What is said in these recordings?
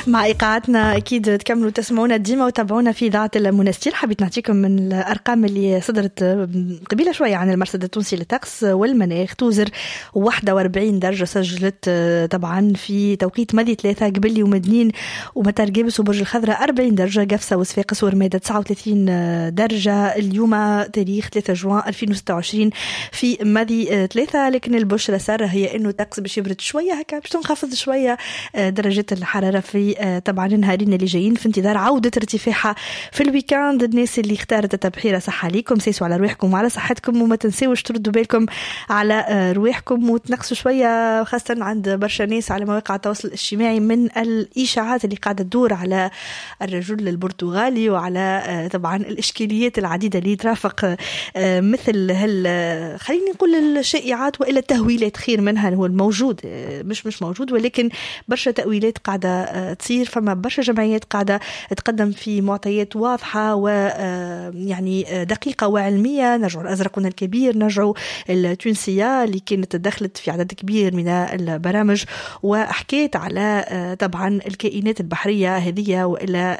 مع إيقاعاتنا أكيد تكملوا تسمعونا ديما وتابعونا في إذاعة المنستير. حبيت نعطيكم من الأرقام اللي صدرت قبيلة شوية عن المرصد التونسي للطقس والمناخ. توزر 41 درجة سجلت طبعا في توقيت ماضي 3 قبلي ومدنين ومطار قابس وبرج الخضراء 40 درجة، قفصة وصفاقس ورميدة 39 درجة. اليوم تاريخ 3 جوان 2026 في ماضي 3. لكن البشرة سارة هي إنه الطقس باش يبرد شوية هكا، باش تنخفض شوية درجات الحرارة في طبعا النهارين اللي جايين في انتظار عودة ارتفاعها في الويكاند. الناس اللي اختارت التبحيرة صحة ليكم، سيسوا على روحكم وعلى صحتكم وما تنسوش تردوا بالكم على روحكم وتنقصوا شوية، خاصة عند برشا ناس على مواقع التواصل الاجتماعي من الإشاعات اللي قاعدة تدور على الرجل البرتغالي وعلى طبعا الإشكاليات العديدة اللي ترافق مثل خليني نقول الشائعات وإلا التهويلات، خير منها هو الموجود مش موجود، ولكن برشا تأويلات قاعدة تصير. فما برشا جمعيات قاعدة تقدم في معطيات واضحة ويعني دقيقة وعلمية. نرجعوا الأزرق الكبير، نرجعوا التونسية اللي كانت دخلت في عدد كبير من البرامج وحكيت على طبعا الكائنات البحرية هذه وإلا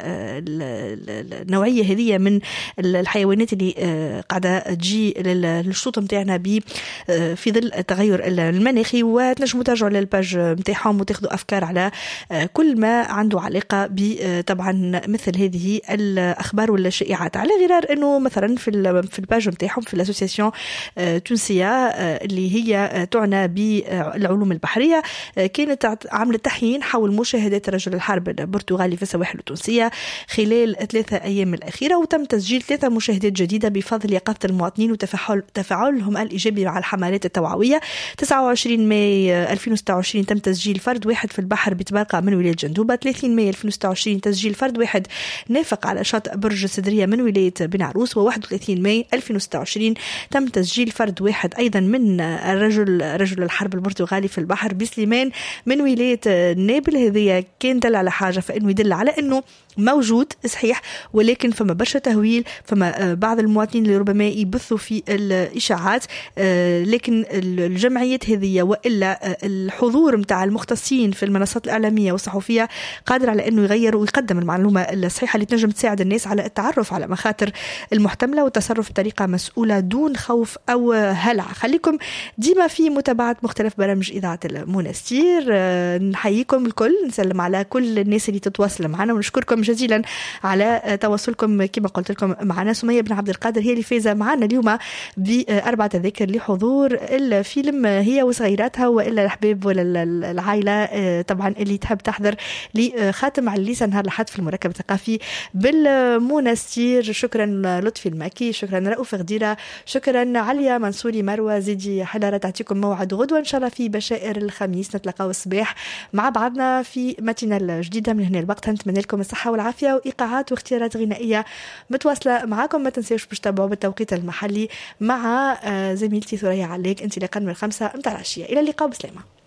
النوعية هذه من الحيوانات اللي قاعدة تجي للشطوط متاعنا في ظل التغير المناخي. وتنجموا ترجعوا للباج متاعهم وتاخذوا أفكار على كل ما عنده علاقة طبعا مثل هذه الأخبار ولا الشائعات، على غرار أنه مثلا في الباج متاعهم في الأسوسياسيون تونسية اللي هي تعنى بالعلوم البحرية كانت عملت تحيين حول مشاهدات رجل الحرب البرتغالي في السواحل التونسية خلال 3 أيام الأخيرة، وتم تسجيل 3 مشاهدات جديدة بفضل يقظة المواطنين وتفاعلهم الإيجابي مع الحملات التوعوية. 29 ماي 2026 تم تسجيل فرد واحد في البحر بتبارقة من ولاية جندوبة. 30 ماي 2026 تسجيل فرد واحد نافق على شاطئ برج سدرية من ولاية بن عروس. و31 ماي 2026 تم تسجيل فرد واحد أيضا من رجل الحرب البرتغالي في البحر بسليمان من ولاية نابل. هذه كان دل على حاجة فإنه يدل على أنه موجود صحيح، ولكن فما برشا تهويل، فما بعض المواطنين اللي ربما يبثوا في الإشاعات. لكن الجمعيات هذه وإلا الحضور متاع المختصين في المنصات الإعلامية والصحفية قادر على أنه يغير ويقدم المعلومة الصحيحة اللي تنجم تساعد الناس على التعرف على مخاطر المحتملة والتصرف بطريقة مسؤولة دون خوف أو هلع. خليكم ديما في متابعة مختلف برامج إذاعة المنستير. نحييكم الكل، نسلم على كل الناس اللي تتواصل معنا ونشكركم جزيلا على تواصلكم. كما قلت لكم معنا سمية بن عبد القادر هي اللي فايزة معنا اليوم ب4 تذاكر لحضور الفيلم هي وصغيراتها وإلا الأحباب ولا العائلة طبعا اللي تحب تحضر لخاتم عليسة نهار الأحد في المركب الثقافي بالمنستير. شكرا لطفي الماكي، شكرا رؤوف غديرة، شكرا عليا منصوري، مروة زيدي حلارة. تعطيكم موعد غدوة إن شاء الله في بشائر الخميس، نتلقاو الصباح مع بعضنا في ماتينال جديدة. من هنا الوقت نتمنى لكم الصحة والعافية وإيقاعات واختيارات غنائية متواصلة معاكم. ما تنسيوش باش تتابعوا بالتوقيت المحلي مع زميلتي ثريا عليك انطلاقا من 5 متاع العشية. إلى اللقاء، بسلامة.